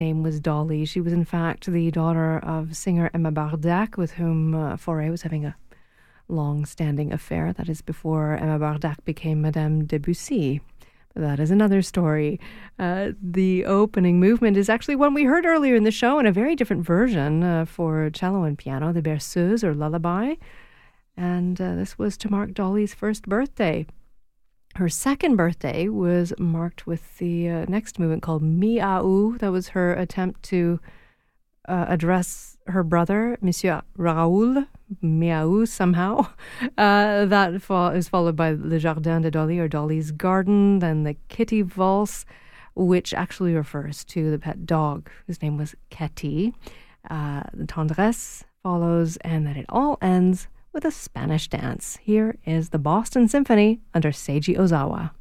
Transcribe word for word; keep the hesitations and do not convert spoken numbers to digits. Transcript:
name was Dolly. She was in fact the daughter of singer Emma Bardac, with whom uh, Fauré was having a long-standing affair. That is before Emma Bardac became Madame Debussy. That is another story. Uh, the opening movement is actually one we heard earlier in the show in a very different version uh, for cello and piano, the Berceuse or Lullaby. And uh, this was to mark Dolly's first birthday. Her second birthday was marked with the uh, next movement called Miaou. That was her attempt to uh, address her brother, Monsieur Raoul, Miaou somehow. Uh, that fo- is followed by Le Jardin de Dolly, or Dolly's Garden, then the Kitty Valse, which actually refers to the pet dog, whose name was Ketty. Uh, the Tendresse follows, and then it all ends with a Spanish dance. Here is the Boston Symphony under Seiji Ozawa.